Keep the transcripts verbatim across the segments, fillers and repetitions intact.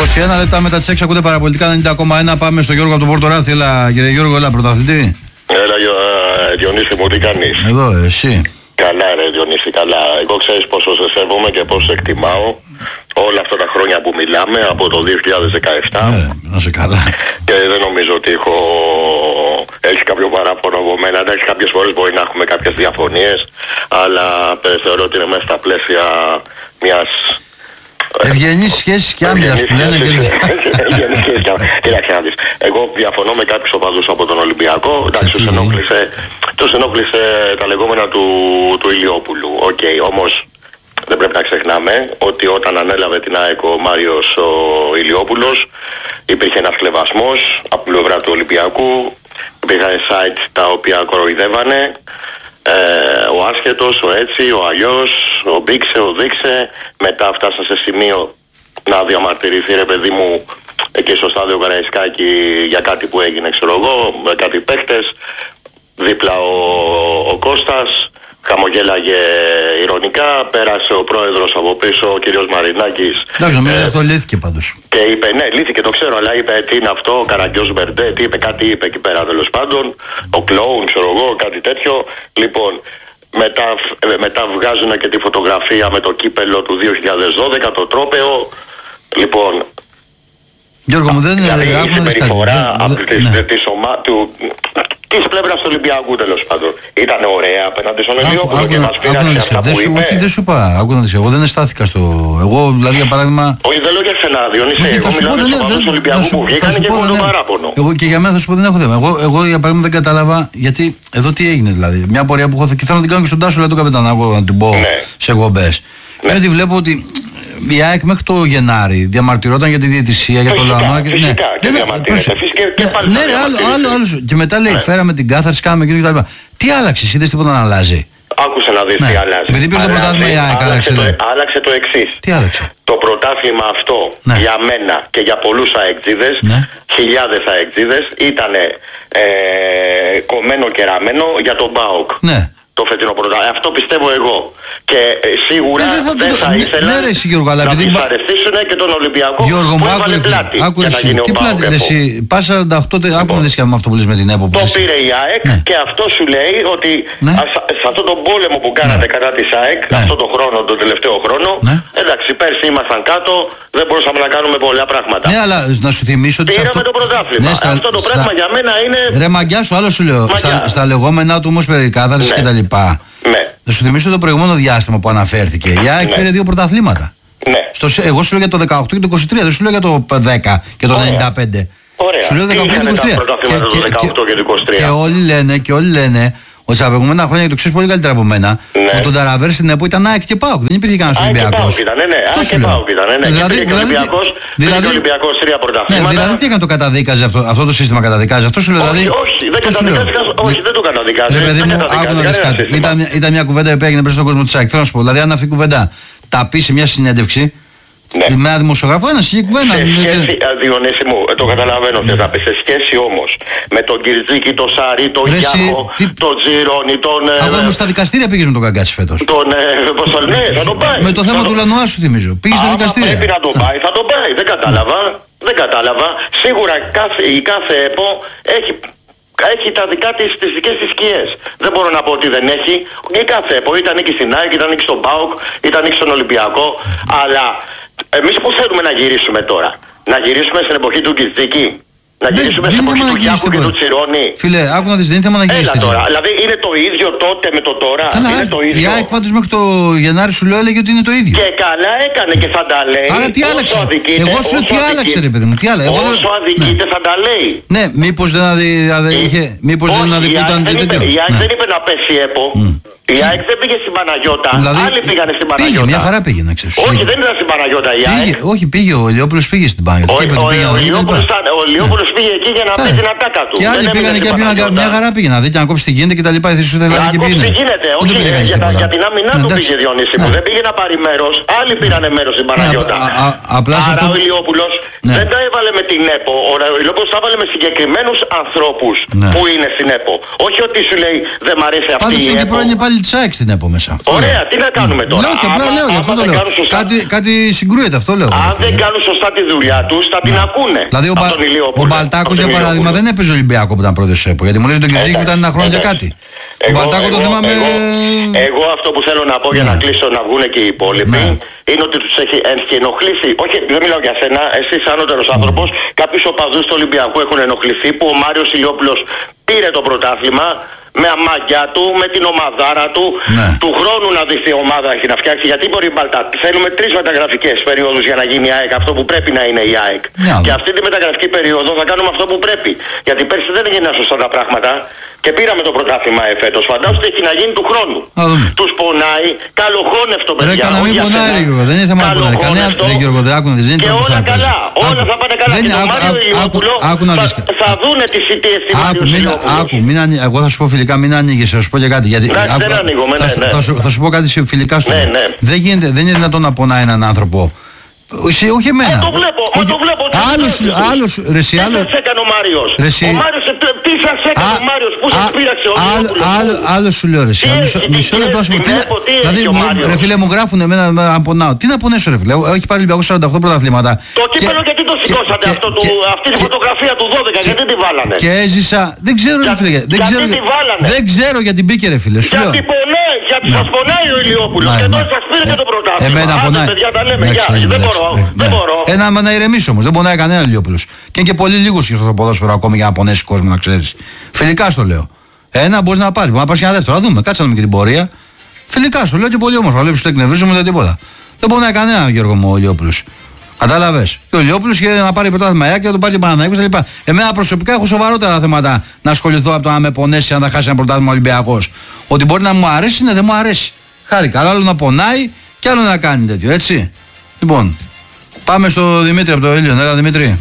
είκοσι ένα λεπτά μετά τις έξι ακούτε παραπολιτικά ενενήντα κόμμα ένα. Πάμε στο Γιώργο από τον Πορτοράθη. Έλα, κύριε Γιώργο, έλα, πρωταθλητή. Έλα, Διονύση μου, τι κάνεις? Εδώ, εσύ. Καλά, ρε Διονύση, καλά. Εγώ ξέρεις πόσο σε σέβομαι και πόσο εκτιμάω όλα αυτά τα χρόνια που μιλάμε από το δύο χιλιάδες δεκαεπτά. Ναι, να σε καλά. Και δεν νομίζω ότι έχω... έχει κάποιο παράπονο από μένα. Εντάξει, κάποιες φορές μπορεί να έχουμε κάποιες διαφωνίες, αλλά θεωρώ ότι είναι μέσα στα πλαίσια μιας... Ευγενείς σχέσεις και άμυνας που λένε. Ευγενείς σχέσεις και άμυνας. Κοίταξε να δεις. Εγώ διαφωνώ με κάποιους οπαδούς από τον Ολυμπιακό. Εντάξει, τους ενόχλησε, τους ενόχλησε τα λεγόμενα του, του Ηλιόπουλου. Οκ, okay, όμως δεν πρέπει να ξεχνάμε ότι όταν ανέλαβε την ΑΕΚ ο Μάριος ο Ηλιόπουλος υπήρχε ένας κλεβασμός από την πλευρά του Ολυμπιακού. Υπήρχαν sites τα οποία κοροϊδεύανε. Ε, ο άσχετος, ο έτσι, ο αλλιώς, ο μπήξε, ο δείξε. Μετά φτάσα σε σημείο να διαμαρτυρηθεί, ρε παιδί μου, εκεί στο στάδιο Καραϊσκάκη για κάτι που έγινε, ξέρω εγώ, με κάτι παίχτες. Δίπλα ο, ο Κώστας χαμογέλαγε ηρωνικά, πέρασε ο πρόεδρος από πίσω, ο κύριος Μαρινάκης. Εντάξει, νομίζω ότι αυτό λύθηκε πάντως. Και είπε, ναι, λύθηκε, το ξέρω, αλλά είπε τι είναι αυτό, ο Καραγκιός Μπερντέ, τι είπε, κάτι είπε εκεί πέρα τέλος πάντων, ο κλόουν, ξέρω εγώ, κάτι τέτοιο. Λοιπόν, μετά, μετά βγάζουν και τη φωτογραφία με το κύπελο του δύο χιλιάδες δώδεκα, το τρόπαιο. Λοιπόν, Γιώργο μου, δεν είναι δηλαδή η συμπεριφορά από της πλευράς του Ολυμπιακού τέλος πάντων ήταν ωραία απέναντι στον Ηλιόπουλο και μας πειράζει αυτά που είπε. Όχι, δεν σου είπα, άκου να δεις, εγώ δεν αισθάθηκα στο... Εγώ δηλαδή για παράδειγμα... Όχι, δεν λέω για σένα, Διονύση, εγώ μιλάω για τους οπαδούς του Ολυμπιακού που βγήκαν και έχουν το παράπονο. Εγώ και για μένα θα σου πω δεν έχω θέμα. Εγώ, εγώ για παράδειγμα δεν κατάλαβα γιατί εδώ τι έγινε δηλαδή. Μια πορεία που έχω και θέλω να την κάνω και στον Τάσο, λέει τον Καπετανάκο, να την πω σε εκπομπές. Είναι ότι βλέπω ότι η ΑΕΚ μέχρι το Γενάρη διαμαρτυρόταν για τη διαιτησία, για το λαμά και φυσικά, και διαμαρτύρεται. Ναι, άλλο, άλλο, άλλο. Και μετά λέει, φέραμε την κάθαρση, κάναμε εκείνο και τα λοιπά. Τι άλλαξε, είδες τίποτα να αλλάζει? Άκουσε να δεις τι αλλάζει. Επειδή πήρε το πρωτάθλημα η ΑΕΚ, άλλαξε. Άλλαξε το εξής. Τι άλλαξε? Το πρωτάθλημα αυτό για μένα και για πολλούς αεκτζίδες, χιλιάδες αεκτζίδες, ήταν κομμένο και ραμμένο για τον ΠΑΟΚ. Ναι. Το φετινό πρωτάθλημα. Αυτό πιστεύω εγώ. Και ε, σίγουρα ε, δεν θα, δεν θα ήθελα ναι, ρε, εσύ, Γιώργο, να επειδή... δυσαρεστήσουν και τον Ολυμπιακό Γιώργο, που έβαλε πλάτη άκου, για να γίνει τι ο ΠΑΟΚ. Τι εσύ, πας σαράντα οκτώ, λοιπόν, άκου να δεις και με αυτό που λες με την ΕΠΟ. Το πήρε η ΑΕΚ ναι. Και αυτό σου λέει ότι ναι. α, σε αυτόν τον πόλεμο που κάνατε ναι. κατά της ΑΕΚ, ναι. αυτόν τον χρόνο, τον τελευταίο χρόνο, ναι. εντάξει, πέρσι ήμασταν κάτω, δεν μπορούσαμε να κάνουμε πολλά πράγματα. Ναι, αλλά να σου θυμίσω ότι πήραμε το πρωτάθλημα. Αυτό το πράγμα για μένα είναι... Ρε μαγκιά σου, άλλο σου λέω, στα λεγόμενά του όμως περικάθαρσης κτλ. Ναι. Να σου θυμίσω το προηγούμενο διάστημα που αναφέρθηκε. Η ΑΕΚ ναι. πήρε δύο πρωταθλήματα. Ναι. Στο, εγώ σου λέω για το δεκαοκτώ και το είκοσι τρία, δεν σου λέω για το δέκα και το Ωραία. ενενήντα πέντε. Ωραία. Σου λέω δεκαοκτώ και το είκοσι τρία. Και, και, δεκαοκτώ και, και, είκοσι τρία. Και όλοι λένε, και όλοι λένε ότι στα προηγούμενα χρόνια, και το ξέρεις πολύ καλύτερα από μένα, ναι. ότι τον Ταραβέρ στην ΕΠΟ ήταν ΑΕΚ και ΠΑΟΚ. Δεν υπήρχε κανένας Ολυμπιακός. ΑΕΚ ήταν, ναι, ΑΕΚ και ΠΑΟΚ ήταν, ναι. Δηλαδή, και Ολυμπιακός, δηλαδή, Ολυμπιακός τρία πρωταθλήματα. Ναι, δηλαδή τι έκανε το καταδίκαζε αυτό, αυτό το σύστημα καταδικάζει. Αυτό σου λέω δηλαδή. Όχι, δεν καταδικάζει, όχι, δεν το καταδικάζει. Ρε παιδί μου, άκου να δεις κάτι. Ήταν μια κουβέντα που έγινε πριν στον κόσμο της ΑΕΚ. Θέλω να σου πω, δηλαδή αν αυτή η κουβέντα τα πει σε μια συνέντευξη. Ναι. Με ένα δημοσιογράφο, ένα συγκεκριμένο. Σε σχέση, Διονύση μου, το καταλαβαίνω θες να πεις. Σε σχέση όμως με τον Κυρτζίκη, τον Σάρι, τον Γιάννο, τι... τον Τζιρόνι, τον... Εγώ όμως στα δικαστήρια πήγες με τον Καγκάτσι φέτος. Τον... Πώς θα ναι, θα τον πάει. Με το θέμα του Λανουά σου θυμίζω. Πήγες στα δικαστήρια. Πρέπει να τον πάει, θα τον πάει. Δεν κατάλαβα. Δεν κατάλαβα. Σίγουρα κάθε, η κάθε ΕΠΟ έχει... έχει τα δικά της, τις δικές της σκιές. Δεν μπορώ να πω ότι δεν έχει. Η κάθε ΕΠΟ ήταν νίκη στην ΑΕΚ, ήταν νίκη στον ΠΑΟΚ, ήταν νίκη στον Ολυμπιακό. Αλλά εμείς που θέλουμε να γυρίσουμε τώρα? Να γυρίσουμε στην εποχή του Κιτζίκη? Να γυρίσουμε στην εποχή του Γιάκου και του Τσιρόνι? Φίλε, άκου να δεις, δεν είναι θέμα να γυρίσουμε. Έλα τώρα, δηλαδή είναι το ίδιο τότε με το τώρα? Καλά, είναι το ίδιο. Η ΑΕΚ πάντως μέχρι το Γενάρη σου λέω έλεγε ότι είναι το ίδιο. Και καλά έκανε και θα τα λέει. Άρα τι άλλαξε? Εγώ σου λέω τι άλλαξε ρε παιδί μου, τι άλλαξε? Όσο αδικείται θα τα λέει. Ναι, μήπως δεν είχε, μήπως δεν αδικούταν τέτοιο. Η ΑΕΚ δεν είπε να πέσει η ΕΠΟ. Η ΑΕΚ δεν πήγε στην Παναγιώτα, δηλαδή, άλλοι πήγανε στην Παναγιώτα. Πήγε, μια χαρά πήγε να ξέρεις. Όχι, δεν ήταν στην Παναγιώτα η ΑΕΚ. Πήγε, όχι, πήγε, ο Ηλιόπουλος πήγε στην Παναγιώτα. Ο, ο, ο, ο, ο Ηλιόπουλος πήγε εκεί για να πει την ατάκα του. Και άλλοι πήγανε και μια, μια χαρά πήγε να δει και να κόψει τι γίνεται και τα λοιπά. Εσύ σου δεν δηλαδή και πήγαινε. Τι γίνεται, όχι για, τα, για την άμυνά του πήγε Διονύση μου. Δεν πήγε να πάρει μέρος, άλλοι πήρανε μέρος στην Παναγιώτα. Άρα ο Ηλιόπουλος δεν τα έβαλε με την ΕΠΟ. Ο Ηλιόπουλος τα έβαλε με συγκεκριμένους ανθρώπους που είναι στην ΕΠΟ. Όχι ότι σου λέει δεν μ' αρέσει αυτή η ΕΠΟ. μέλη της ΑΕΚ στην ΕΠΟ μέσα. Ωραία, τι να κάνουμε τώρα. Λέω και απλά λέω, γι' αυτό το λέω. Σωστά... Κάτι, κάτι συγκρούεται, αυτό λέω. Αν δεν κάνουν σωστά τη δουλειά τους, θα την ακούνε. Δηλαδή ο, ο Μπαλτάκος για παράδειγμα δεν έπαιζε Ολυμπιακό που ήταν πρώτος της ΕΠΟ. Γιατί μου λες τον Κιτζίκη που ήταν ένα χρόνο για κάτι. Ο Μπαλτάκο το θυμάμαι. Εγώ αυτό που θέλω να πω για να κλείσω, να βγουν και οι υπόλοιποι, είναι ότι τους έχει ενοχλήσει. Όχι, δεν μιλάω για σένα, εσύ σαν ανώτερος άνθρωπος, κάποιους οπαδούς του Ολυμπιακού έχουν ενοχληθεί που ο Μάριος Ηλιόπουλος πήρε το πρωτάθλημα με αμάγκια του, με την ομαδάρα του, ναι. του χρόνου να δει τι ομάδα έχει να φτιάξει. Γιατί μπορεί η Μπαλτά. Θέλουμε τρεις μεταγραφικές περιόδους για να γίνει η ΑΕΚ αυτό που πρέπει να είναι η ΑΕΚ. Ναι, και αυτή τη μεταγραφική περίοδο θα κάνουμε αυτό που πρέπει. Γιατί πέρσι δεν έγιναν σωστά τα πράγματα και πήραμε το πρωτάθλημα εφέτος. Φαντάζομαι ότι έχει να γίνει του χρόνου. Τους πονάει, καλοχώνευτο παιδιά. Ρε κανένα μην πονάει ρε Γιώργο, δεν είναι θέμα να πονάει. Κανένα ρε Γιώργο, δεν άκουνα, δεν είναι και όλα καλά, όλα θα πάνε καλά. Και τον Μάριο Ηλιόπουλο θα δούνε τις ηττίες στη Μάριο Ηλιόπουλος. Εγώ θα σου πω φιλικά, μην ανοίγεις, θα σου πω και κάτι. Γιατί θα σου πω κάτι φιλικά στο δεν γίνεται, δεν είναι δυνατόν να πονάει έναν άνθρωπο. Όχι, όχι εμένα. Ε, το βλέπω, όχι, το βλέπω. Άλλος, άλλος, ρε εσύ, άλλο. Τι σας έκανε ο Μάριος. Ο Μάριος, τι σας έκανε ο Μάριος, πού σας πήραξε ο Μάριος. Άλλο σου λέω ρε εσύ, μισό λεπτό σου πω. Δηλαδή, ρε φίλε μου γράφουν εμένα να πονάω. Τι να πονέσω ρε φίλε, έχει πάρει Ολυμπιακός σαράντα οκτώ πρωταθλήματα. Το κύπελο γιατί το σηκώσατε αυτό, αυτή τη φωτογραφία του δώδεκα, γιατί τη βάλανε. Και έζησα, δεν ξέρω ρε φίλε, δεν ξέρω γιατί μπήκε ρε φίλε. Γιατί πονάει, γιατί σας πονάει ο Ηλιόπουλος και τώρα σας πήρε και το πρωτάθλημα. Εμένα πονάει. Δεν μπορώ. Δεν μπορώ. Ένα να ηρεμήσει όμως, δεν πονάει κανένα Ηλιόπουλος. Και είναι και πολύ λίγος και στο ποδόσφαιρο ακόμη για να πονέσει κόσμο, να ξέρεις. Φιλικά στο λέω. Ένα μπορείς να πάρεις, μπορεί να πάρεις και ένα δεύτερο. Θα δούμε, κάτσε να δούμε και την πορεία. Φιλικά στο λέω και πολύ όμορφα. Βλέπεις το εκνευρίζομαι ούτε τίποτα. Δεν πονάει κανένα Γιώργο μου ο Ηλιόπουλος. Κατάλαβες. Και ο Ηλιόπουλος και να πάρει πρωτάθλημα ΑΕΚ και να το πάρει και Παναθηναϊκός κτλ. Εμένα προσωπικά έχω σοβαρότερα θέματα να ασχοληθώ από το να με πονέσει αν θα χάσει ένα πρωτάθλημα Ολυμπιακός. Ότι μπορεί να μου αρέσει, ναι, δεν μου αρέσει. Χάρηκα. Αλλά άλλο να πονάει και άλλο να κάνει τέτοιο, έτσι. Λοιπόν. Πάμε στο Δημήτρη από το Ήλιον. Έλα Δημήτρη.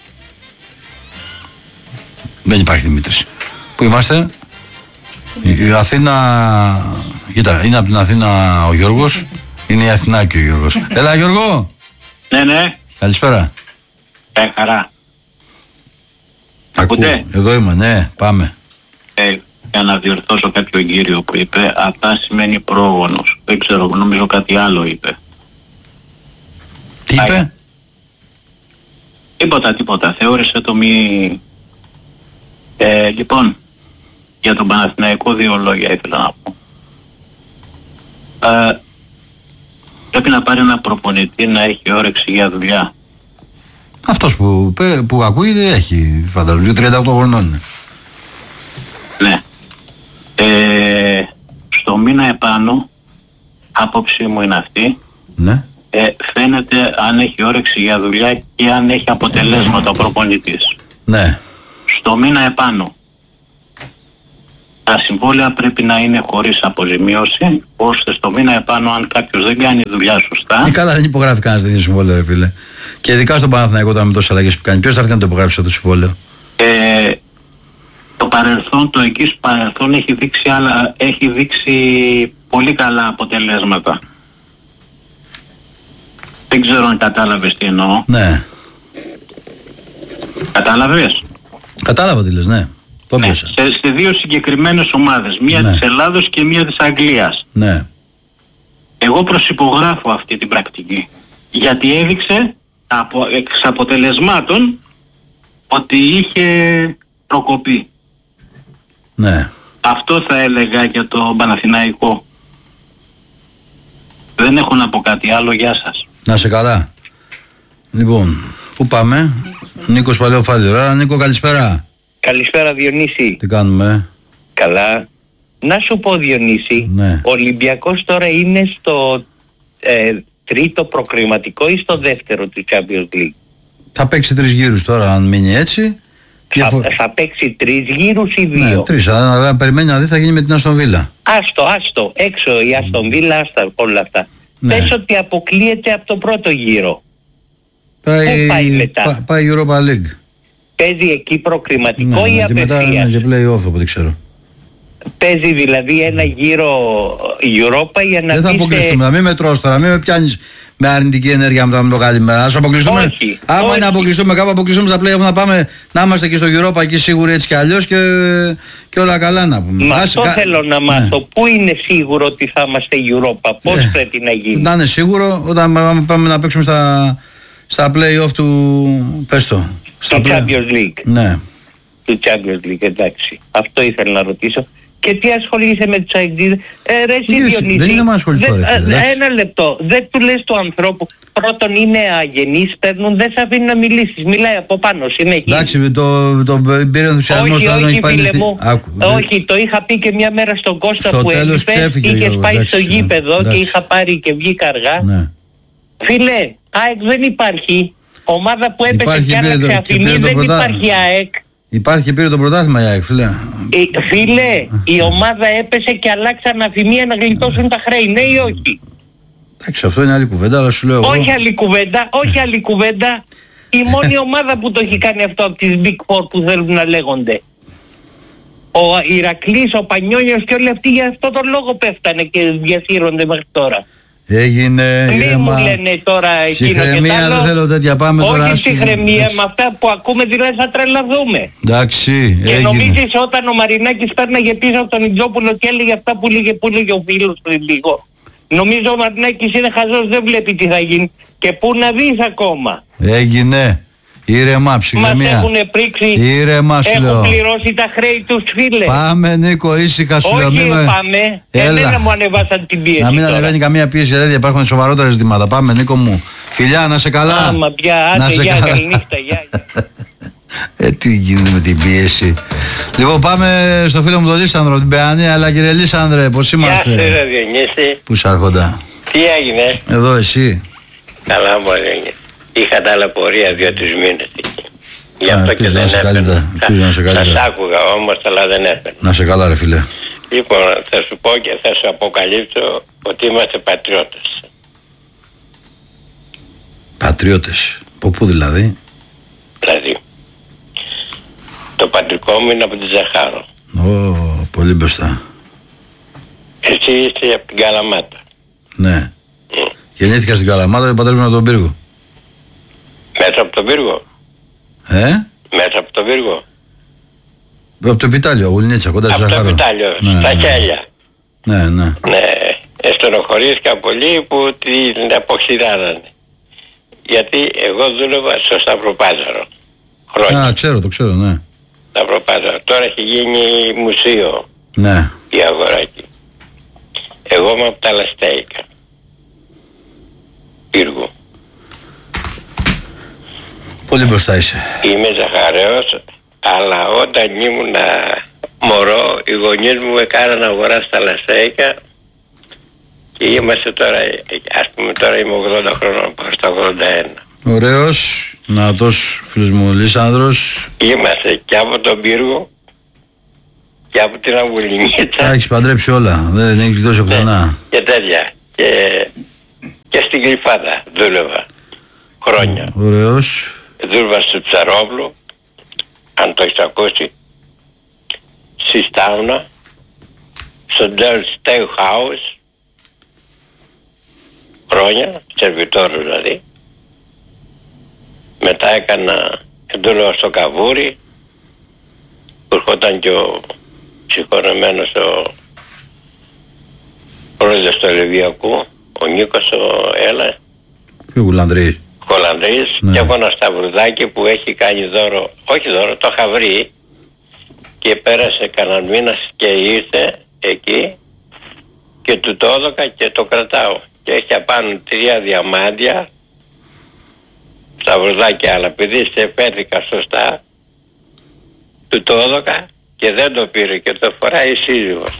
Δεν υπάρχει Δημήτρης. Πού είμαστε? Η Αθήνα. Κοίτα, είναι από την Αθήνα ο Γιώργος. Είναι η Αθηνά και ο Γιώργος. Έλα Γιώργο. Ναι, ναι. Καλησπέρα. Ε, χαρά. Ακούτε? Εδώ είμαι, ναι, πάμε. Ε, για να διορθώσω κάποιο κύριο που είπε, αυτά σημαίνει πρόγονος. Δεν ξέρω, νομίζω κάτι άλλο είπε. Τι είπε? Τίποτα, τίποτα. Θεώρησε το μη... Ε, λοιπόν, για τον Παναθηναϊκό δύο λόγια ήθελα να πω. Ε, πρέπει να πάρει ένα προπονητή να έχει όρεξη για δουλειά. Αυτός που, που ακούει έχει, φαντάζομαι, τριάντα οκτώ χρονών είναι. Ναι. Ε, στο μήνα επάνω, άποψή μου είναι αυτή, ναι. Ε, φαίνεται αν έχει όρεξη για δουλειά και αν έχει αποτελέσματα ο προπονητής. Ναι. Στο μήνα επάνω τα συμβόλαια πρέπει να είναι χωρίς αποζημίωση, ώστε στο μήνα επάνω αν κάποιος δεν κάνει δουλειά σωστά... Ή καλά δεν υπογράφει κανένας τέτοιο συμβόλαιο ρε φίλε. Και ειδικά στον Παναθηναϊκό τώρα με τόσες αλλαγές που κάνει. Ποιος θα έρθει να το υπογράψει αυτό το συμβόλαιο? Ε, το παρελθόν, το εκεί παρελθόν έχει δείξει, άλλα, έχει δείξει πολύ καλά αποτελέσματα. Δεν ξέρω αν κατάλαβες τι εννοώ. Ναι. Κατάλαβες? Κατάλαβα τι λες, ναι. Ναι. Σε, σε δύο συγκεκριμένες ομάδες. Μία ναι. της Ελλάδος και μία της Αγγλίας. Ναι. Εγώ προσυπογράφω αυτή την πρακτική. Γιατί έδειξε από, εξ αποτελεσμάτων ότι είχε προκοπή. Ναι. Αυτό θα έλεγα για το Παναθηναϊκό. Δεν έχω να πω κάτι άλλο. Γεια σας. Να σε καλά. Λοιπόν, πού πάμε? Νίκος Παλαιοφάλιο. Άρα Νίκο, καλησπέρα. Καλησπέρα Διονύση. Τι κάνουμε? Καλά. Να σου πω Διονύση, ναι. Ο Ολυμπιακός τώρα είναι στο ε, τρίτο προκριματικό ή στο δεύτερο του Champions League? Θα παίξει τρεις γύρους τώρα αν μείνει έτσι. Θα, θα παίξει τρεις γύρους ή δύο? Ναι, τρεις, αλλά περιμένει να δει θα γίνει με την Αστον Βίλα. Άστο, άστο, έξω η Αστον Βίλα, άστα όλα αυτά. Ναι. Πες ότι αποκλείεται από τον πρώτο γύρο. Πάει, πού πάει μετά? Πά, πάει Europa League. Παίζει εκεί προκριματικό, ναι, ή απευθείας? Και μετά είναι και play-off από ό,τι ξέρω. Παίζει δηλαδή ένα γύρο Europa για να... Δεν θα αποκλειστούμε, σε... μην με τρως τώρα, μην με πιάνεις με αρνητική ενέργεια με το, με το καλημέρα. Ας αποκλειστούμε. Όχι, Άμα όχι. είναι αποκλειστούμε κάπου, αποκλειστούμε στα play-off να πάμε να είμαστε και στο Europa εκεί σίγουροι έτσι κι αλλιώς και, και όλα καλά να πούμε. Μα Ας, αυτό κα... θέλω να μάθω. Ναι. Πού είναι σίγουρο ότι θα είμαστε Europa, πώς ε, πρέπει να γίνει. Να είναι σίγουρο όταν πάμε να παίξουμε στα, στα play-off του. Πες το. Του Champions League. Ναι. Του Champions League, εντάξει. Αυτό ήθελα να ρωτήσω. Και τι ασχολείσαι με τους αεξίδες. Ε, ρε εσύ Διονύση, δεν είναι να ασχοληθώ ρε φίλε. Ένα λεπτό. Δεν του λες του ανθρώπου. Πρώτον είναι αγενείς, παίρνουν, δεν σε αφήνει να μιλήσεις. Μιλάει από πάνω, συνέχεια. Εντάξει, το, το πήρε ενθουσιασμό όχι, στο άλλο όχι, φίλε στη... μου. Άκου, όχι, το είχα πει και μια μέρα στον Κώστα στο που έλειπε. Είχες πάει εντάξει, στο γήπεδο εντάξει. και είχα πάρει και βγήκα αργά. Ναι. Φίλε, ΑΕΚ δεν υπάρχει. Ομάδα που έπεσε Υπάρχει, και άλλαξε αφημί, δεν πρωτα... υπάρχει ΑΕΚ. Υπάρχει πήρε το πρωτάθλημα η ΑΕΚ, φίλε. Ε, φίλε, η ομάδα έπεσε και αλλάξαν αφημία να γλιτώσουν τα χρέη, ναι ή όχι? Εντάξει, αυτό είναι άλλη κουβέντα, αλλά σου λέω όχι εγώ... άλλη κουβέντα, όχι άλλη κουβέντα. Η μόνη ομάδα που το έχει κάνει αυτό από τις Big Four που θέλουν να λέγονται. Ο Ηρακλής, ο Πανιόνιος και όλοι αυτοί για αυτό τον λόγο πέφτανε και διασύρονται μέχρι τώρα. Έγινε Μη ήρεμα. μου λένε τώρα εκείνο και τ' Ψυχραιμία, άλλο. δεν θέλω τέτοια, πάμε όχι τώρα. Όχι ψυχραιμία, με αυτά που ακούμε δηλαδή θα τρελαθούμε. Εντάξει, και έγινε. νομίζεις όταν ο Μαρινάκης πέρναγε πίσω από τον Ιτζόπουλο και έλεγε αυτά που έλεγε, που έλεγε ο φίλος πριν λίγο. Νομίζω ο Μαρινάκης είναι χαζός, δεν βλέπει τι θα γίνει. Και πού να δεις ακόμα. Έγινε. Ήρεμα, ψυχραιμία. Μας έχουν πρίξει, Ήρεμα, σου λέω. έχουν πληρώσει τα χρέη τους, φίλε. Πάμε Νίκο, ήσυχα σου λέω. Όχι με... πάμε, Έλα. εμένα μου ανεβάσαν την πίεση. Να μην τώρα. ανεβαίνει καμία πίεση, δηλαδή υπάρχουν σοβαρότερα ζητήματα. Πάμε Νίκο μου. Φιλιά, να σε καλά. Άμα πια, να άντε σε γεια, καλά. καληνύχτα, γεια. Ε, τι γίνεται με την πίεση. Λοιπόν, πάμε στο φίλο μου τον Λίσανδρο, την Παιανία. Αλλά κύριε Λίσανδρε, πώς είμαστε? Γεια σου ρε Διονύση. Πού σ' άρχοντα? Τι έγινε? Εδώ εσύ. Καλά μου έγινε. Είχα ταλαιπωρία δύο-τρεις μήνες εκεί. Γι' Α, αυτό και ελπίζω να δεν σε έπαιρνα. καλύτερα, ελπίζω να σε Θα καλύτερα. σ' άκουγα όμως αλλά δεν έπαιρνα. Να σε καλά ρε φίλε. Λοιπόν, θα σου πω και θα σου αποκαλύψω ότι είμαστε πατριώτες. Πατριώτες. Από πού δηλαδή? Δηλαδή, το πατρικό μου είναι από τη Ζαχάρο. Ω, πολύ μπροστά. Εσύ είσαι από την Καλαμάτα. Ναι. Mm. Γεννήθηκα στην Καλαμάτα και πατέρα μου από τον Πύργο. Μέσα από τον πύργο. Ε? Μέσα από τον πύργο. Από το Επιτάλιο, Αγουλνίτσα, κοντά στη Από το Ζαχάρο. Επιτάλιο, Ναι, στα ναι. χέλια. Ναι, ναι. Ναι, στενοχωρήθηκα πολύ που την αποξηράρανε. Γιατί εγώ δούλευα στο Σταυροπάζαρο. Χρόνια. Α, ξέρω, το ξέρω, ναι. Σταυροπάζαρο. Τώρα έχει γίνει μουσείο Ναι. η αγορά εκεί. Εγώ είμαι από τα Λαστέικα. Πύργου. Πολύ μπροστά είσαι. Είμαι Ζαχαρέος, αλλά όταν ήμουνα μωρό, οι γονείς μου με κάνανε αγορά στα Λαστέικα και είμαστε τώρα, ας πούμε τώρα είμαι ογδόντα χρόνων, πάω στα ογδόντα ένα. Ωραίος, δυνατός φίλος μου Λίσανδρος. Είμαστε και από τον Πύργο και από την Αγουλινίτσα. Τα έχεις παντρέψει όλα, δεν, δεν έχεις γλιτώσει πουθενά. Και τέτοια. Και, και στην Γλυφάδα δούλευα χρόνια. Ωραίος. Δούλευα στο Ψαρόβλου, αν το έχεις ακούσει, στη Στάουνα, στο Del Stay House, χρόνια, σερβιτόρος δηλαδή. Μετά έκανα, δούλευα στο Καβούρι, που ερχόταν και ο συγχωρεμένος ο πρόεδρος του Ελευιακού, ο Νίκος ο Έλα, Ποιο Γουλανδρής. Χολανδρής, Ναι. και έχω ένα σταυρουδάκι που έχει κάνει δώρο, όχι δώρο, το είχα βρει και πέρασε κανέναν μήνας και ήρθε εκεί και του το έδωκα και το κρατάω. Και έχει απάνω τρία διαμάντια, σταυρουδάκια, αλλά επειδή σε επέδεικα σωστά, του το έδωκα και δεν το πήρε και το φοράει η σύζυγος.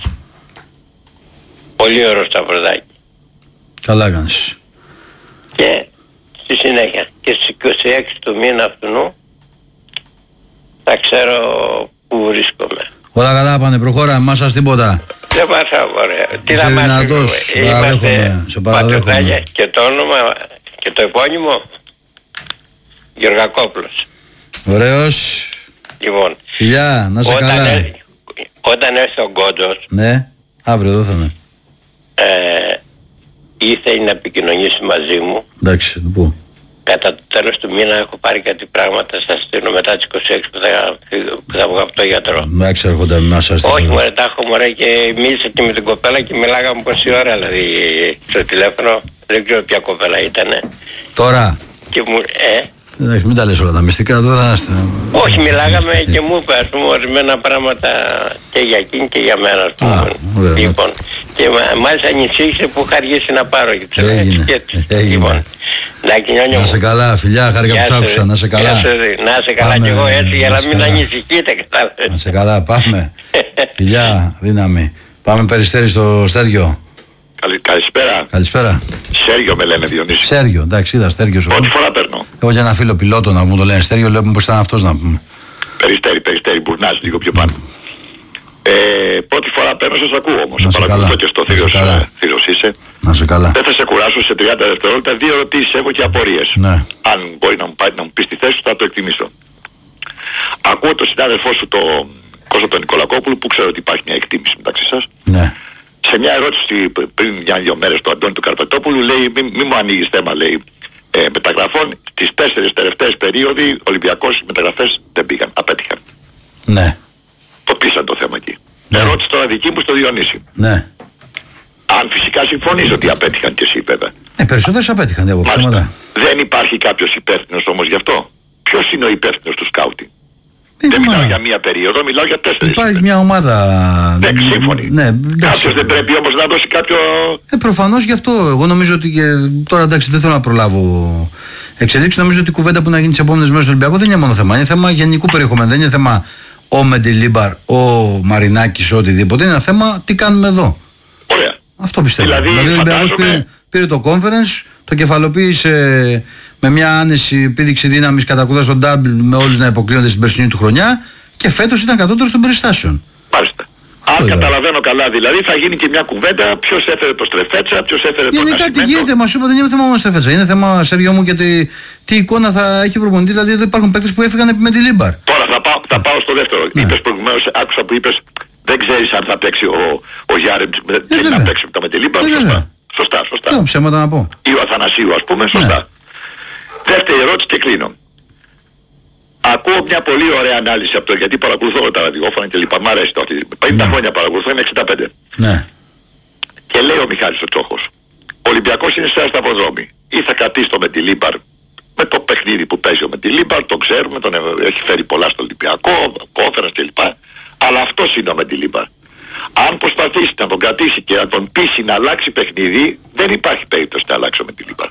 Πολύ ωραίο σταυρουδάκι. Καλά έκανες. Και στη συνέχεια και στις είκοσι έξι του μήνα αυτού θα ξέρω που βρίσκομαι. Όλα καλά πάνε, προχώρα, μάσα τίποτα. Δεν πάσα ωραία. Τι Είσαι να μάθει. δυνατός, σε παραδέχομαι, σε παραδέχομαι. Και το όνομα και το επώνυμο Γεωργακόπουλος. Ωραίος. Λοιπόν, Φιλιά, να σε όταν, καλά. έ, όταν έρθει ο Γκόντος, Ναι, αύριο εδώ θα είναι. ε, ήθελε να επικοινωνήσει μαζί μου. Εντάξει, το πω. Κατά το τέλος του μήνα έχω πάρει κάτι πράγματα, θα στείλω μετά τις είκοσι έξι που θα, που θα βγω από το γιατρό. Εντάξει, έρχονται μέσα στην... Όχι μωρέ, τα έχω μωρέ και μίλησα και με την κοπέλα και μιλάγαμε πόση ώρα δηλαδή στο τηλέφωνο. Δεν ξέρω ποια κοπέλα ήτανε. Τώρα. Και μου... Ε, εντάξει, μην τα λες όλα τα μυστικά τώρα. Άστα. Όχι, μιλάγαμε και μου είπε ας πούμε ορισμένα πράγματα και για εκείνη και για μένα ας πούμε. Α, ωραία, λοιπόν, και μάλιστα ανησύχησε που είχα αργήσει να πάρω και ξέρω έγινε, έτσι. έγινε. Λοιπόν, να, να σε καλά, φιλιά, χάρηκα που σ' άκουσα, να σε καλά. Να σε καλά πάμε, κι εγώ έτσι για να μην καλά. ανησυχείτε. Να σε καλά, πάμε. Φιλιά, δύναμη. Πάμε Περιστέρι στο Στέργιο. Καλη, καλησπέρα. Καλησπέρα. Σέργιο με λένε Διονύση. Σέργιο, εντάξει, είδα Στέργιο. Πρώτη φορά παίρνω. Εγώ για ένα φίλο πιλότο να μου το λένε Στέργιο, λέω πως ήταν αυτός να πούμε. Περιστέρι, Περιστέρι, Μπουρνάς, λίγο πιο πάνω. Ε, πρώτη φορά παίρνω, σας ακούω όμως. Να σε Παρακολουθώ καλά. και στο Να σε θύρος, καλά. ε, θύρος είσαι. Να σε καλά. Δεν θα σε κουράσω σε τριάντα δευτερόλεπτα. Δύο ερωτήσεις έχω και απορίες. Ναι. Αν μπορεί να μου, πάει, να μου πεις τη θέση σου θα το εκτιμήσω. Ακούω τον συνάδελφό σου τον Κώστα τον Νικολακόπουλο που ξέρω ότι υπάρχει μια εκτίμηση μεταξύ σας. Ναι. Σε μια ερώτηση πριν μια-δυο μέρες του Αντώνη του Καρπετόπουλου λέει μη, μη μου ανοίγεις θέμα λέει ε, μεταγραφών. Τις τέσσερις τελευταίες περίοδοι Ολυμπιακός μεταγραφές δεν πήγαν, απέτυχαν. Ναι. Το πείσαν το θέμα εκεί. Ναι. Ερώτηση τώρα δική μου στο Διονύση. Ναι. Αν φυσικά συμφωνείς ότι απέτυχαν και εσύ βέβαια. Ε, περισσότερες απέτυχαν, δεν έχω ψέματα. Δεν υπάρχει κάποιος υπεύθυνος όμως γι' αυτό. Ποιος είναι ο υπεύθυνος του σκάουτι? Ε, δεν μα... μιλάω για μία περίοδο, μιλάω για τέσσερις. Υπάρχει μια ομάδα. Ναι, σύμφωνοι. Ναι, κάποιος δεν πρέπει όμως να δώσει κάποιο... Ε, προφανώς γι' αυτό. Εγώ νομίζω ότι και τώρα εντάξει δεν θέλω να προλάβω εξελίξεις. Νομίζω ότι η κουβέντα που να γίνει τις επόμενες μέρες στο Ολυμπιακό δεν είναι μόνο θέμα. Είναι θέμα γενικού περιεχομένου. Δεν είναι θέμα ο Μεντιλίμπαρ, ο Μαρινάκης, οτιδήποτε. Είναι ένα θέμα τι κάνουμε εδώ. Ωραία. Αυτό πιστεύω. Δηλαδή, δηλαδή ο Ολυμπιακός φαντάζομαι... πήρε, πήρε το conference, το κεφαλοποίησε με μια άνεση επίδειξη δύναμης κατά κοντά στον double με όλους να υποκλείονται στην περσινή του χρονιά και φέτος ήταν κατώτερος των περιστάσεων. Μάλιστα. Αν καταλαβαίνω καλά δηλαδή θα γίνει και μια κουβέντα ποιος έφερε το Στρεφέτσα, ποιος έφερε το Γενικά τι Νασιμέντο. γίνεται, μας είπα δεν είναι θέμα μόνο Στρεφέτσα. Είναι θέμα Σέργιο μου και τι, τι εικόνα θα έχει προπονητής. Δηλαδή δεν υπάρχουν παίκτες που έφυγαν επί Μεντιλίμπαρ. Τώρα θα πάω, θα πάω στο δεύτερο. Ναι. Είπες προηγουμένως, άκουσα που είπες δεν ξέρεις αν θα παίξει ο, ο Γιάρεμς ε, και να παίξει με τα Μεντιλίμπαρ. Ε, σωστά. Σωστά, σωστά. Δεν έχω ψέματα να πω. Ή ο Αθανασίου ας πούμε, σωστά. Ναι. Δεύτερη ερώτηση και κλείνω. Ακούω μια πολύ ωραία ανάλυση από το γιατί παρακολουθώ τα ραδιόφωνα και λοιπά. Μ' αρέσει το αυτή. πενήντα Ναι. χρόνια παρακολουθώ, είναι εξήντα πέντε. Ναι. Και λέει ο Μιχάλης ο Τσόχος. Ο Ολυμπιακός είναι σε ένα σταυροδρόμι. Ή θα κρατήσει το Μεντιλίμπαρ με το παιχνίδι που παίζει ο Μεντιλίμπαρ, τον ξέρουμε, τον έχει φέρει πολλά στο Ολυμπιακό, κόφερας κλπ. Αλλά αυτός είναι ο Μεντιλίμπαρ. Αν προσπαθήσει να τον κρατήσει και να τον πείσει να αλλάξει παιχνίδι, δεν υπάρχει περίπτωση να αλλάξει ο Μεντιλίμπαρ.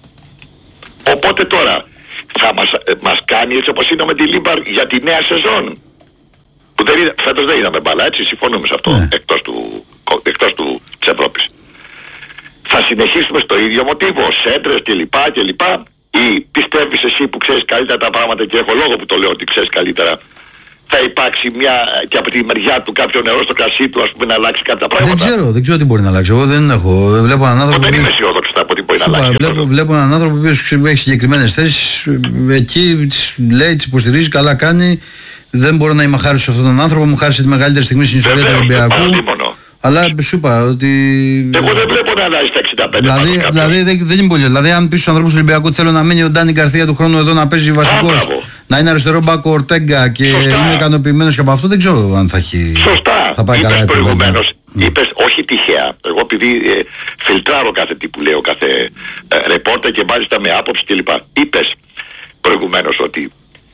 Οπότε τώρα θα μας, ε, μας κάνει έτσι όπως είναι ο Μεντιλίμπαρ για τη νέα σεζόν. Που δεν είδα, φέτος δεν είδαμε μπάλα, έτσι συμφωνούμε σε αυτό, Ναι. εκτός, του, εκτός του, της Ευρώπης. Θα συνεχίσουμε στο ίδιο μοτίβο, σέντρες κλπ. κλπ. Ή πιστεύεις εσύ που ξέρεις καλύτερα τα πράγματα και έχω λόγο που το λέω ότι ξέρεις καλύτερα, θα υπάρξει μια και από τη μεριά του κάποιο νερό στο κρασί του ας πούμε να αλλάξει κάποια πράγματα. Δεν ξέρω, δεν ξέρω τι μπορεί να αλλάξει. Εγώ δεν έχω. Βλέπω έναν άνθρωπο. Δεν που- είμαι αισιόδοξος να πω ότι μπορεί να Σупα, αλλάξει. βλέπω, βλέπω έναν άνθρωπο που έχει συγκεκριμένες θέσεις. Εκεί τις λέει, τις υποστηρίζει, καλά κάνει. Δεν μπορώ να είμαι χάρη σε αυτόν τον άνθρωπο. Μου χάρισε τη μεγαλύτερη στιγμή στην ιστορία του Βεβαίως, δεν Ολυμπιακού. παραλίμωνο. Αλλά σου είπα ότι. Εγώ δεν βλέπω να αλλάζει τα εξήντα πέντε. Δηλαδή, πάνω κάποιος. δηλαδή δεν, δεν είναι πολύ. Δηλαδή, αν πει στου ανθρώπου του Ολυμπιακού ότι θέλω να μείνει ο Ντάνι Γκαρθία του χρόνου εδώ να παίζει βασικό, μπράβο. να είναι αριστερό μπάκο Ορτέγκα και Σωστά. είμαι ικανοποιημένο και από αυτό, δεν ξέρω αν θα έχει. Σωστά. Θα πάει καλά Είπες η κουβέντα. προηγουμένως, είπες όχι τυχαία. Εγώ επειδή ε, φιλτράρω κάθε τι που λέω, κάθε ε, ρεπόρτερ και μάλιστα με άποψη κλπ. Είπες προηγουμένως ότι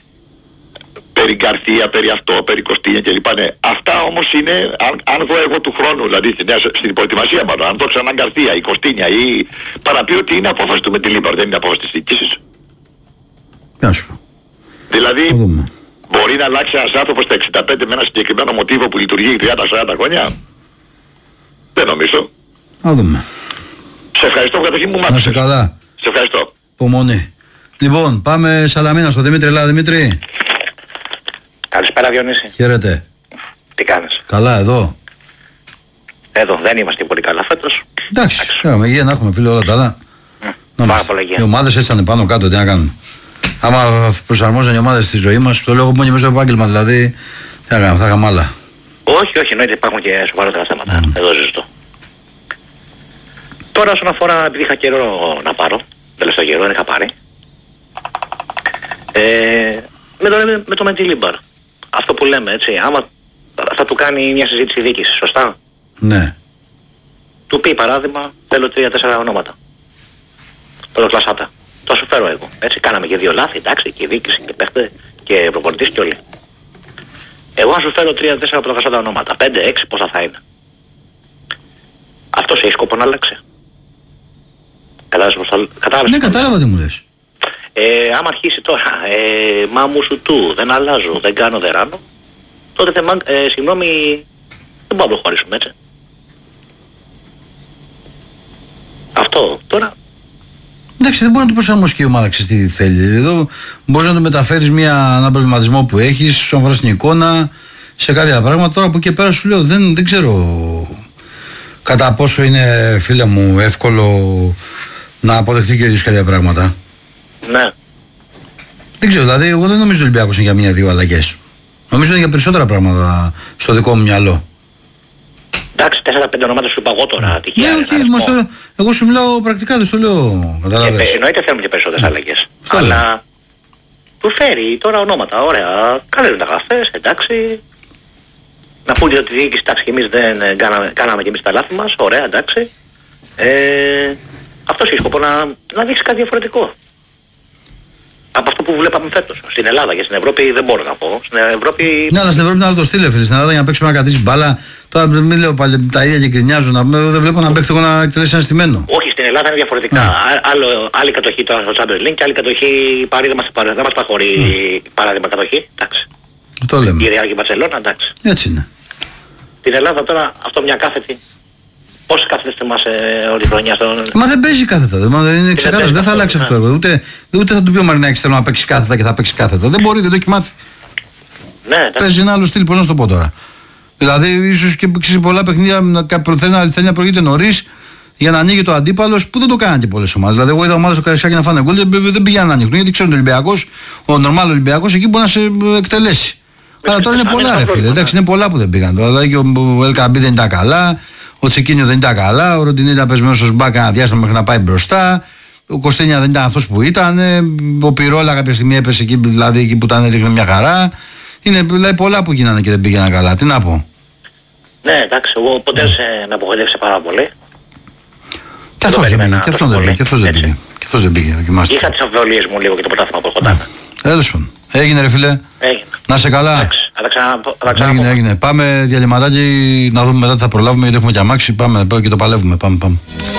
περί Γκαρθία, περί αυτό, περί Κωστίνια κλπ. Ναι. Αυτά όμως είναι, αν, αν δω εγώ του χρόνου, δηλαδή στην, νέα- στην προετοιμασία μάλλον, αν δω ξανά Γκαρθία ή Κωστίνια ή παραπεί ότι είναι απόφαση του Μεντιλίμπαρ, δεν είναι απόφαση της διοίκησης. Να σου πω. Δηλαδή, Θα δούμε. μπορεί να αλλάξει ένας άνθρωπος στα εξήντα πέντε με ένα συγκεκριμένο μοτίβο που λειτουργεί τριάντα σαράντα χρόνια. Δεν νομίζω. Να δούμε. Σε ευχαριστώ καταρχήν που μ' Να σε άκουσες. καλά. Σε ευχαριστώ. Υπομονή. Λοιπόν, πάμε Σαλαμίνα στο Δημήτρη. Έλα, Δημήτρη. Καλησπέρα Διονύση. Χαίρετε. Τι κάνεις? Καλά, εδώ. Εδώ δεν είμαστε πολύ καλά φέτος. Εντάξει, έχουμε υγεία να έχουμε φίλε όλα τα άλλα. Να Πάρα είμαστε. πολλά υγεία. Οι ομάδες έτσι ήταν πάνω κάτω, τι να κάνουν. Άμα προσαρμόζαν οι ομάδες στη ζωή μας, το λέω εγώ μόνο μέσα στο επάγγελμα, δηλαδή τι να κάνουμε, θα είχαμε άλλα. Όχι, όχι, εννοείται υπάρχουν και σοβαρότερα θέματα. Εδώ ζητώ. τώρα όσον αφορά, επειδή είχα καιρό να πάρω, τελευταίο καιρό δεν είχα πάρει, ε, με το, με το Μεντιλίμπαρ. Αυτό που λέμε, έτσι, άμα θα του κάνει μια συζήτηση διοίκηση, σωστά. Ναι. Του πει παράδειγμα, θέλω τρία-τέσσερα ονόματα. Πρωτοκλασσάτα. Το σου φέρω εγώ. Έτσι, κάναμε και δύο λάθη, εντάξει, και διοίκηση και παίχτε και προπονητής και όλοι. Εγώ αν σου φέρω τρία-τέσσερα πρωτοκλασσάτα ονόματα, πέντε έξι πόσα θα είναι. Αυτός έχει σκοπό να αλλάξει. Κατάλαβες πως θα... Κατάλαβες. Ναι, κατάλαβα τι μου λες. Ε, άμα αρχίσει τώρα, ε, μα μου σου του, δεν αλλάζω, δεν κάνω, δεν ράνω, τότε δεν, ε, συγγνώμη, δεν μπορούμε να προχωρήσουμε, έτσι. Αυτό, τώρα... Εντάξει, δεν μπορεί να το προσαρμόσει και η ομάδα, ξέρεις τι θέλει. Εδώ μπορείς να το μεταφέρεις μια, έναν προβληματισμό που έχεις, σου αφορά στην εικόνα, σε κάποια πράγματα. Τώρα από εκεί και πέρα σου λέω, δεν, δεν ξέρω κατά πόσο είναι, φίλε μου, εύκολο να αποδεχτεί και ο ίδιος κάποια πράγματα. Ναι. Δεν ξέρω, δηλαδή, εγώ δεν νομίζω ότι ο Ολυμπιακός είναι για μία-δύο αλλαγές. Νομίζω είναι για περισσότερα πράγματα στο δικό μου μυαλό. Εντάξει, τέσσερα πέντε ονόματα σου είπα εγώ τώρα, τυχαία. Ναι, όχι, μας το, εγώ σου μιλάω πρακτικά, δεν στο λέω, καταλάβες. Ε, εννοείται θέλουμε και περισσότερες αλλαγές. Αυτό αλλά λέω. του φέρει τώρα ονόματα, ωραία, καλές μεταγραφές, εντάξει. Να πούνε ότι η διοίκηση, εντάξει, και εμείς δεν κάναμε, κάναμε και εμείς τα λάθη μας, ωραία, εντάξει. Ε, αυτός έχει σκοπό να, να δείξει κάτι διαφορετικό. Από αυτό που βλέπαμε φέτος. Στην Ελλάδα και στην Ευρώπη δεν μπορώ να πω. Στην Ευρώπη... Ναι, αλλά στην Ευρώπη να το στείλε, φίλε. Στην Ελλάδα για να παίξουμε να κρατήσει μπάλα. Τώρα μην λέω πάλι τα ίδια και γκρινιάζω. Να, δεν βλέπω να παίξει εγώ να εκτελέσει ένα στημένο. Όχι, στην Ελλάδα είναι διαφορετικά. Yeah. Άλλο, άλλη κατοχή τώρα στο Champions League και άλλη κατοχή παρή δεν μας, δεν μας παχωρεί mm. παράδειγμα κατοχή. Εντάξει. Αυτό λέμε. Η Real και η Barcelona, εντάξει. Έτσι είναι. Στην Ελλάδα τώρα αυτό μια κάθετη. Πώς κάθεται θυμάσαι όλη η χρονιά στον... Μα δεν παίζει κάθετα. Δεν, είναι ξεκάθαρο. Δεν, δεν θα αλλάξει αυτό. Ναι. Ούτε, ούτε θα του πει ο Μαρινάκης θέλω να παίξει κάθετα και θα παίξει κάθετα. Δεν μπορεί, δεν το έχει μάθει. Ναι, παίζει ένα άλλο στυλ, πώς να σου το πω τώρα. Δηλαδή, ίσως και σε πολλά παιχνίδια θέλει να προηγείται νωρίς για να ανοίγει το αντίπαλος που δεν το κάνανε και πολλές ομάδες. Δηλαδή, εγώ είδα ομάδες στο Καραϊσκάκι να φάνε γκολ, δεν πήγαιναν να ανοίγουν γιατί ξέρουν ο Ολυμπιακός, ο νορμάλ Ολυμπιακός εκεί μπορεί να σε εκτελέσει. Αλλά τώρα είναι πολλά, ρε φίλε. Εντάξει, είναι πολλά που δεν πήγαν. Δηλαδή, και ο Ελκαμπή δεν ήταν καλά. Ο Τσεκίνιο δεν ήταν καλά, ο Ροντινί ήταν πεσμένος ως μπάκα ένα διάστημα μέχρι να πάει μπροστά. Ο Κωστίνια δεν ήταν αυτός που ήταν. Ο Πυρόλα κάποια στιγμή έπεσε εκεί, δηλαδή εκεί που ήταν έδειχνε μια χαρά. Είναι δηλαδή, πολλά που γίνανε και δεν πήγαιναν καλά. Τι να πω. Ναι, εντάξει, εγώ ποτέ σε με απογοήτευσε πάρα πολύ. Και αυτός δεν πήγε. Και αυτός δεν πήγε. Και αυτός δεν πήγε. Και αυτός δεν πήγε. Είχα τις αμφιβολίες μου λίγο και το πρωτάθλημα που ερχόταν. Τέλος πάντων. Έγινε ρε φίλε. Έγινε. Να σε καλά. Εντάξει, θα τα ξανα, θα τα έγινε, έγινε. Πάμε διαλυματάκι να δούμε μετά τι θα προλάβουμε γιατί έχουμε και αμάξι. Πάμε και το παλεύουμε. Πάμε, πάμε.